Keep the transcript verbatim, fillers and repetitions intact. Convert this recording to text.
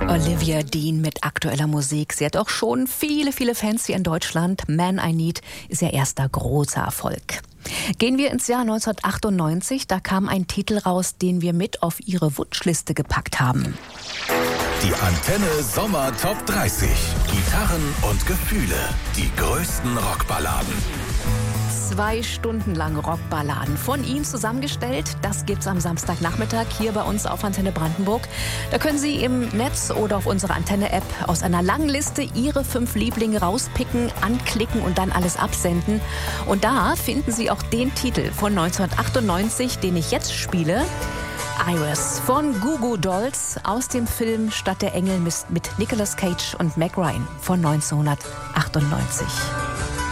Olivia Dean mit aktueller Musik. Sie hat auch schon viele, viele Fans hier in Deutschland. Man I Need ist ihr erster großer Erfolg. Gehen wir ins Jahr neunzehnhundertachtundneunzig. Da kam ein Titel raus, den wir mit auf ihre Wunschliste gepackt haben. Die Antenne Sommer Top dreißig. Gitarren und Gefühle. Die größten Rockballaden. Zwei Stunden lang Rockballaden von ihm zusammengestellt. Das gibt's am Samstagnachmittag hier bei uns auf Antenne Brandenburg. Da können Sie im Netz oder auf unserer Antenne-App aus einer langen Liste Ihre fünf Lieblinge rauspicken, anklicken und dann alles absenden. Und da finden Sie auch den Titel von neunzehnhundertachtundneunzig, den ich jetzt spiele. Iris von Goo Goo Dolls aus dem Film Stadt der Engel mit Nicolas Cage und Meg Ryan von neunzehnhundertachtundneunzig.